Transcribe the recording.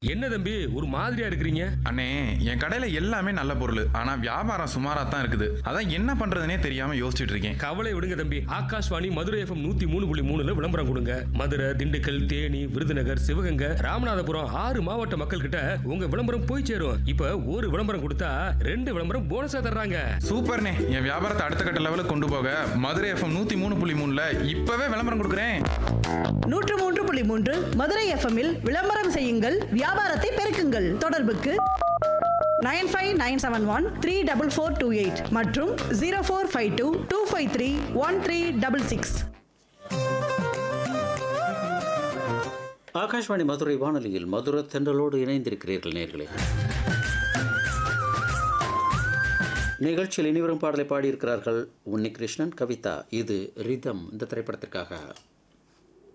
என்ன தம்பி ஒரு மாதிரியா இருக்கிறீங்க? அண்ணே, என் கடையில எல்லாமே நல்ல பொருள். ஆனா வியாபாரம் சுமாரா தான் இருக்குது. அதான் என்ன பண்றதுனே தெரியாம யோசிச்சுட்டு இருக்கேன். கவலை விடுங்க தம்பி. ஆகாஷ்வாணி மதுரை எஃப்எம் 103.3ல விளம்பரம் கொடுங்க. மதுரை, திண்டுக்கல், தேனி, விருதுநகர், சிவகங்கை, ராமநாதபுரம் 6 மாவட்ட மக்கள் கிட்ட உங்க விளம்பரம் போய் சேரும். இப்ப ஒரு விளம்பரம் கொடுத்தா 2 விளம்பரம் போனஸா தர்றாங்க. சூப்பர்ண்ணே, என் வியாபாரத்தை அடுத்த கட்ட லெவலுக்கு கொண்டு போக மதுரை எஃப்எம் 103.3ல இப்பவே விளம்பரம் கொடுக்குறேன். 103.3 மதுரை எஃப்எம்மில் விளம்பரம் செய்யுங்கள், வியாபாரத்தை பெருக்குங்கள். தொடர்புக்கு 9597134428 மற்றும் 0452253136. ஆகாஷ்வாணி மதுரை வானொலியில் மதுரை தென்றலோடு இணைந்திருக்கிறீர்கள் நேர்களே. நிகழ்ச்சியில் இனிவரும் பாடலை பாடியிருக்கிறார்கள் உன்னிகிருஷ்ணன், கவிதா. இது ரிதம் இந்த திரைப்படத்திற்காக.